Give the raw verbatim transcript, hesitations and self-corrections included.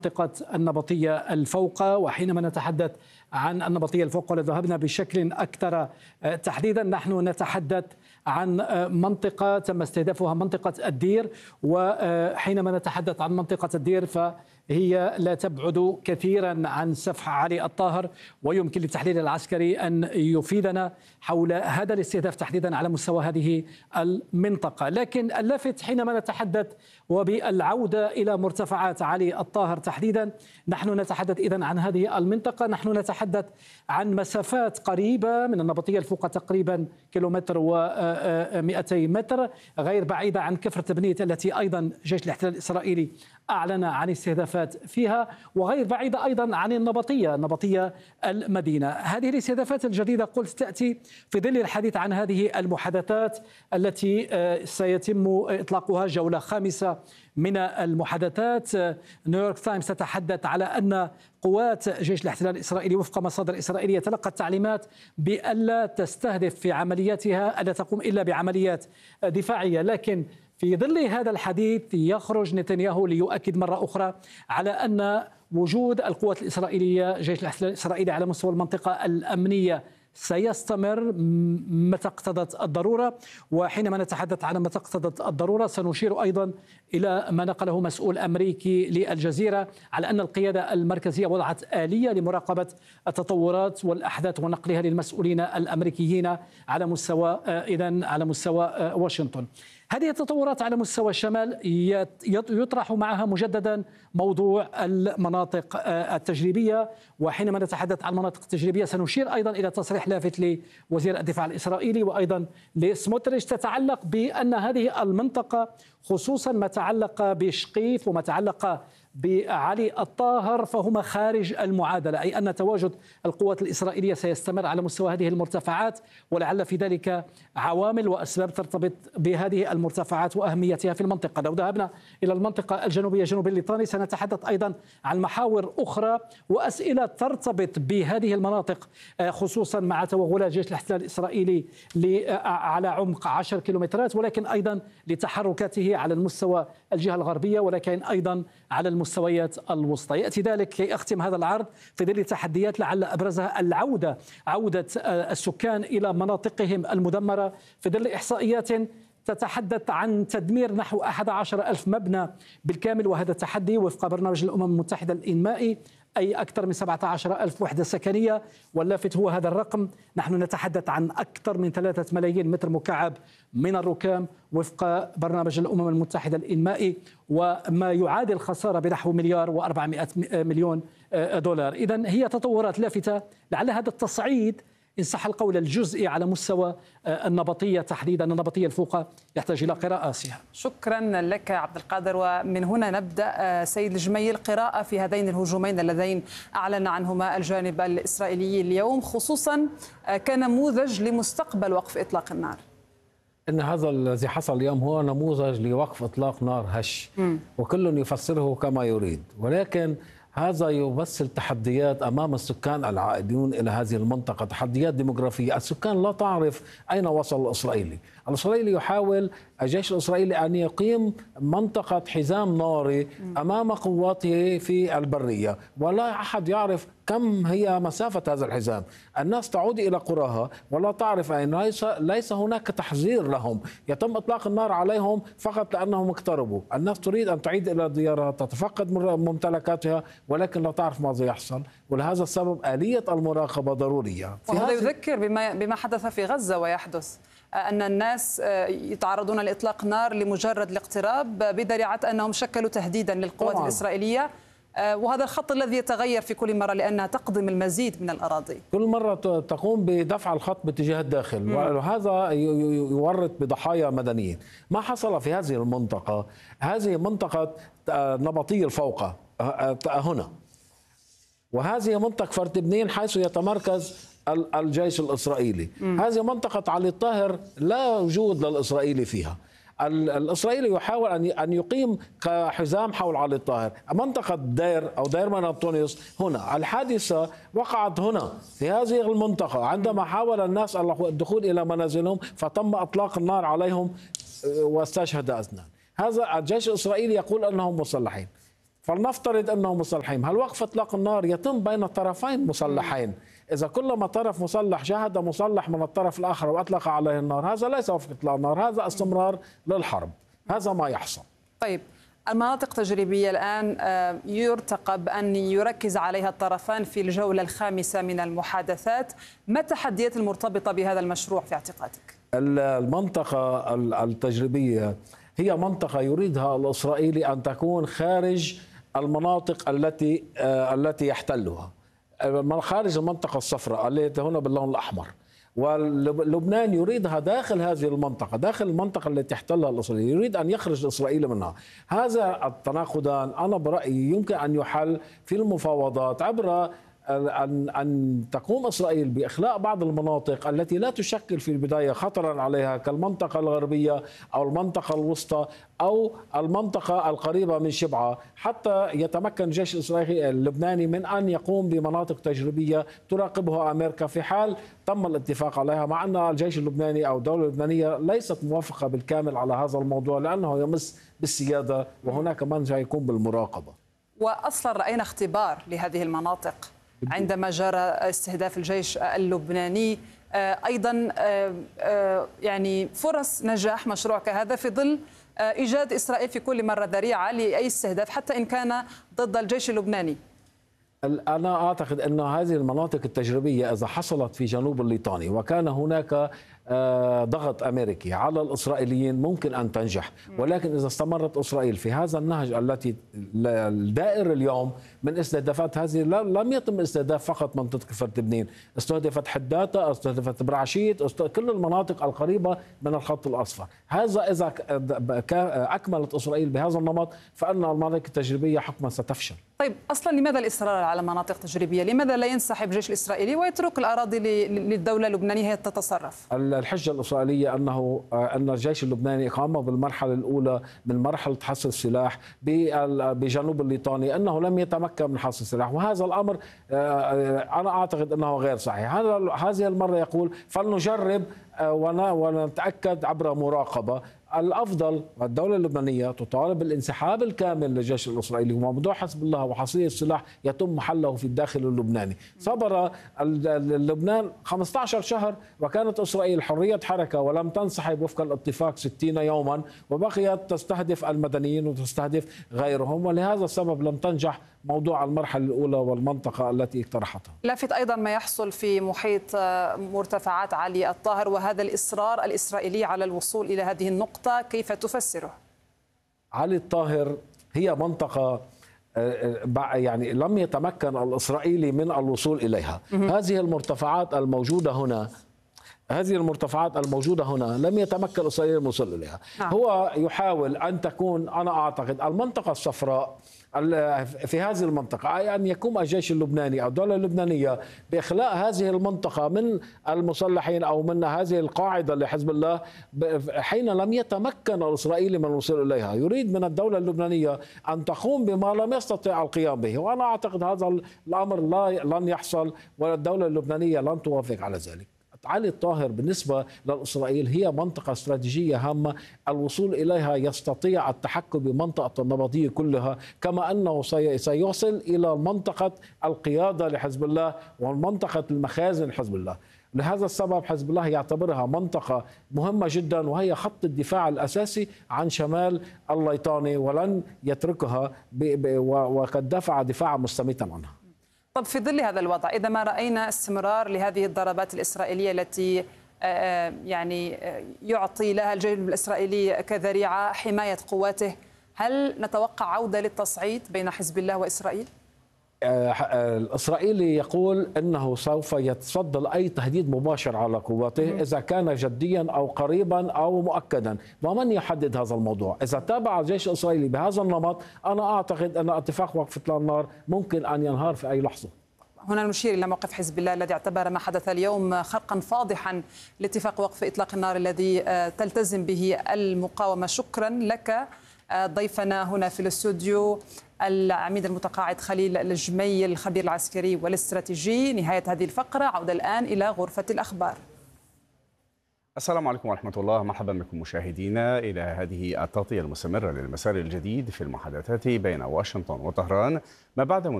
منطقة النبطية الفوقى. وحينما نتحدث عن النبطية الفوقى ذهبنا بشكل أكثر تحديدا، نحن نتحدث عن منطقة تم استهدافها، منطقة الدير. وحينما نتحدث عن منطقة الدير فهي لا تبعد كثيرا عن سفح علي الطاهر، ويمكن للتحليل العسكري أن يفيدنا حول هذا الاستهداف تحديدا على مستوى هذه المنطقة. لكن اللافت حينما نتحدث وبالعودة إلى مرتفعات علي الطاهر تحديدا، نحن نتحدث إذن عن هذه المنطقة، نحن نتحدث عن مسافات قريبة من النبطية الفوقى، تقريبا كيلومتر ومئتي متر، غير بعيدة عن كفر تبنيت التي أيضا جيش الاحتلال الإسرائيلي أعلن عن استهدافات فيها، وغير بعيدة أيضا عن النبطية النبطية المدينة. هذه الاستهدافات الجديدة قلت تأتي في ظل الحديث عن هذه المحادثات التي سيتم إطلاقها، جولة خامسة من المحادثات. نيويورك تايمز تتحدث على أن قوات جيش الاحتلال الإسرائيلي وفق مصادر إسرائيلية تلقت تعليمات بألا تستهدف في عملياتها، ألا تقوم إلا بعمليات دفاعية. لكن في ظل هذا الحديث يخرج نتنياهو ليؤكد مرة أخرى على أن وجود القوات الإسرائيلية جيش الاحتلال الإسرائيلي على مستوى المنطقة الأمنية سيستمر متى اقتضت الضرورة. وحينما نتحدث عن متى اقتضت الضرورة سنشير أيضا إلى ما نقله مسؤول أمريكي للجزيرة على أن القيادة المركزية وضعت آلية لمراقبة التطورات والأحداث ونقلها للمسؤولين الأمريكيين على مستوى إذن على مستوى واشنطن. هذه التطورات على مستوى الشمال يطرح معها مجددا موضوع المناطق التجريبية. وحينما نتحدث عن المناطق التجريبية سنشير أيضا إلى تصريح لافت لوزير الدفاع الإسرائيلي وأيضا لسموتريتش تتعلق بأن هذه المنطقة، خصوصا ما تعلق بشقيف وما تعلق بعلي الطاهر، فهما خارج المعادلة، أي أن تواجد القوات الإسرائيلية سيستمر على مستوى هذه المرتفعات، ولعل في ذلك عوامل وأسباب ترتبط بهذه المرتفعات وأهميتها في المنطقة. لو ذهبنا إلى المنطقة الجنوبية جنوب الليطاني سنتحدث أيضا عن محاور أخرى وأسئلة ترتبط بهذه المناطق، خصوصا مع توغلات جيش الاحتلال الإسرائيلي على عمق عشر كيلومترات، ولكن أيضا لتحركاته على المستوى الجهة الغربية، ولكن أيضا على المستويات الوسطى. يأتي ذلك كي أختم هذا العرض في ظل تحديات لعل أبرزها العودة عودة السكان إلى مناطقهم المدمرة في ظل إحصائيات تتحدث عن تدمير نحو أحد عشر ألف مبنى بالكامل، وهذا التحدي وفق برنامج الأمم المتحدة الإنمائي، أي أكثر من سبعة عشر ألف وحدة سكنية. واللافت هو هذا الرقم، نحن نتحدث عن أكثر من ثلاثة ملايين متر مكعب من الركام وفق برنامج الأمم المتحدة الإنمائي، وما يعادل خسارة بنحو مليار وأربعمائة مليون دولار. إذن هي تطورات لافتة، لعل هذا التصعيد إن صح القول الجزئي على مستوى النبطية تحديدا النبطية الفوقى يحتاج إلى قراءة سيها. شكرا لك عبد القادر. ومن هنا نبدأ سيد الجميل، قراءة في هذين الهجومين اللذين أعلن عنهما الجانب الإسرائيلي اليوم، خصوصا كنموذج لمستقبل وقف إطلاق النار. إن هذا الذي حصل اليوم هو نموذج لوقف إطلاق نار هش، م. وكل يفسره كما يريد، ولكن هذا يمثل تحديات أمام السكان العائدون إلى هذه المنطقة، تحديات ديموغرافية. السكان لا تعرف أين وصل الإسرائيلي. الإسرائيلي يحاول الجيش الإسرائيلي أن يقيم منطقة حزام ناري أمام قواته في البرية، ولا أحد يعرف كم هي مسافة هذا الحزام. الناس تعود إلى قراها ولا تعرف أين. ليس, ليس هناك تحذير لهم، يتم إطلاق النار عليهم فقط لأنهم اقتربوا. الناس تريد أن تعيد إلى ديارها، تتفقد ممتلكاتها، ولكن لا تعرف ماذا يحصل. ولهذا السبب آلية المراقبة ضرورية. وهذا يذكر بما بما حدث في غزة ويحدث، أن الناس يتعرضون لإطلاق نار لمجرد الاقتراب بذريعة أنهم شكلوا تهديدا للقوات طبعا. الإسرائيلية، وهذا الخط الذي يتغير في كل مرة لأنها تقضم المزيد من الأراضي. كل مرة تقوم بدفع الخط باتجاه الداخل، وهذا يورط بضحايا مدنيين. ما حصل في هذه المنطقة، هذه منطقة نبطية الفوقى هنا، وهذه منطقة فرتبنين حيث يتمركز الجيش الإسرائيلي. م. هذه منطقة علي الطاهر لا وجود للإسرائيلي فيها. الإسرائيلي يحاول أن يقيم كحزام حول علي الطاهر. منطقة دير أو دير من أنطونيوس هنا، الحادثة وقعت هنا في هذه المنطقة عندما حاول الناس الدخول إلى منازلهم فتم إطلاق النار عليهم واستشهد اثنان. هذا الجيش الإسرائيلي يقول أنهم مسلحين. فلنفترض أنهم مسلحين، هل وقف إطلاق النار يتم بين طرفين مسلحين؟ إذا كلما طرف مسلح جاهد مسلح من الطرف الآخر وأطلق عليه النار، هذا ليس وقف إطلاق النار، هذا استمرار للحرب. هذا ما يحصل. طيب، المناطق التجريبية الآن يرتقب أن يركز عليها الطرفان في الجولة الخامسة من المحادثات. ما التحديات المرتبطة بهذا المشروع في اعتقادك؟ المنطقة التجريبية هي منطقة يريدها الإسرائيلي أن تكون خارج المناطق التي التي يحتلها، خارج المنطقة الصفراء التي هنا باللون الأحمر، ولبنان يريدها داخل هذه المنطقة، داخل المنطقة التي يحتلها الإسرائيل، يريد أن يخرج إسرائيل منها. هذا التناقضان أنا برأيي يمكن أن يحل في المفاوضات عبر أن أن تقوم إسرائيل بإخلاء بعض المناطق التي لا تشكل في البداية خطرا عليها، كالمنطقة الغربية أو المنطقة الوسطى أو المنطقة القريبة من شبعة، حتى يتمكن الجيش الإسرائيلي اللبناني من أن يقوم بمناطق تجريبية تراقبها أمريكا في حال تم الاتفاق عليها، مع أن الجيش اللبناني أو الدولة اللبنانية ليست موافقة بالكامل على هذا الموضوع لأنه يمس بالسيادة، وهناك من سيكون بالمراقبة. وأصلا رأينا اختبار لهذه المناطق عندما جرى استهداف الجيش اللبناني، أيضا يعني فرص نجاح مشروع كهذا في ظل إيجاد إسرائيل في كل مرة ذريعة لأي استهداف حتى إن كان ضد الجيش اللبناني. أنا أعتقد أن هذه المناطق التجريبية إذا حصلت في جنوب الليطاني وكان هناك ضغط أمريكي على الإسرائيليين ممكن أن تنجح، ولكن إذا استمرت إسرائيل في هذا النهج التي الدائر اليوم من استهدافات هذه، لم يتم استهداف فقط منطقة فرتبنين، استهدفت حداتا، استهدفت برعشيت، كل المناطق القريبة من الخط الأصفر. هذا إذا أكملت إسرائيل بهذا النمط فإن المناطق التجريبية حكما ستفشل. طيب، أصلا لماذا الإصرار على مناطق تجريبية؟ لماذا لا ينسحب الجيش الإسرائيلي ويترك الأراضي للدولة اللبنانية تتصرف؟ الحجة الإسرائيلية أنه أن الجيش اللبناني قام بالمرحلة الأولى من مرحلة حصر السلاح بجنوب الليطاني، أنه لم يتمكن من حصر السلاح، وهذا الأمر أنا أعتقد أنه غير صحيح. هذه المرة يقول فلنجرب ونتأكد عبر مراقبة. الأفضل الدولة اللبنانية تطالب بالانسحاب الكامل للجيش الإسرائيلي، وموضوع حزب الله وحصرية السلاح يتم حله في الداخل اللبناني. صبر لبنان خمسة عشر شهر وكانت إسرائيل حرية حركة ولم تنسحب وفق الاتفاق ستين يوما، وبقيت تستهدف المدنيين وتستهدف غيرهم، ولهذا السبب لم تنجح موضوع المرحلة الأولى والمنطقة التي اقترحتها. لافت أيضا ما يحصل في محيط مرتفعات علي الطاهر وهذا الإصرار الإسرائيلي على الوصول إلى هذه النقطة، كيف تفسره؟ علي الطاهر هي منطقة يعني لم يتمكن الإسرائيلي من الوصول إليها. هذه المرتفعات الموجودة هنا هذه المرتفعات الموجودة هنا لم يتمكن إسرائيل من الوصول إليها. هو يحاول أن تكون، أنا أعتقد، المنطقة الصفراء في هذه المنطقة، أي أن يقوم الجيش اللبناني أو الدولة اللبنانية بإخلاء هذه المنطقة من المسلحين أو من هذه القاعدة لحزب الله حين لم يتمكن الإسرائيلي من الوصول إليها. يريد من الدولة اللبنانية أن تقوم بما لم يستطع القيام به، وأنا أعتقد هذا الأمر لا لن يحصل، والدولة اللبنانية لن توافق على ذلك. علي الطاهر بالنسبة لإسرائيل هي منطقة استراتيجية هامة، الوصول إليها يستطيع التحكم بمنطقة النبطية كلها، كما أنه سيصل إلى منطقة القيادة لحزب الله ومنطقة المخازن لحزب الله. لهذا السبب حزب الله يعتبرها منطقة مهمة جدا، وهي خط الدفاع الأساسي عن شمال الليطاني، ولن يتركها وقد دفع دفاعا مستميتا عنها. طب في ظل هذا الوضع، إذا ما رأينا استمرار لهذه الضربات الإسرائيلية التي يعني يعطي لها الجيش الإسرائيلي كذريعة حماية قواته، هل نتوقع عودة للتصعيد بين حزب الله وإسرائيل؟ الإسرائيلي يقول أنه سوف يتصدى لأي تهديد مباشر على قواته إذا كان جديا أو قريبا أو مؤكدا، ومن يحدد هذا الموضوع؟ إذا تابع الجيش الإسرائيلي بهذا النمط أنا أعتقد أن اتفاق وقف إطلاق النار ممكن أن ينهار في أي لحظة. هنا نشير إلى موقف حزب الله الذي اعتبر ما حدث اليوم خرقا فاضحا لاتفاق وقف إطلاق النار الذي تلتزم به المقاومة. شكرا لك ضيفنا هنا في الاستوديو العميد المتقاعد خليل الجمي الخبير العسكري والاستراتيجي. نهاية هذه الفقرة، عودة الآن إلى غرفة الأخبار. السلام عليكم ورحمة الله، مرحبا بكم مشاهدينا إلى هذه التغطية المستمرة للمسار الجديد في المحادثات بين واشنطن وطهران ما بعد